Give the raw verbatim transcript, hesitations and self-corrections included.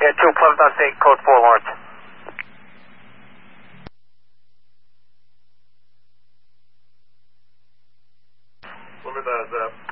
Yeah, two Plymouth eight, code four, Lawrence. Plymouth, uh,